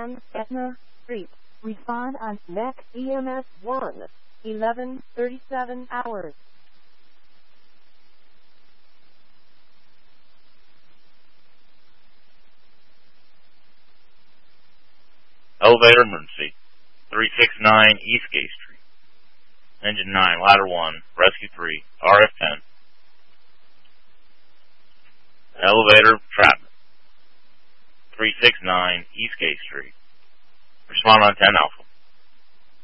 Van Etna Street. Respond on MEC EMS 1, 11:37 hours. Elevator emergency. 369 Eastgate Street. Engine 9, ladder 1, rescue 3, RF10. Elevator traffic. 369 Eastgate Street. Respond on 10 Alpha.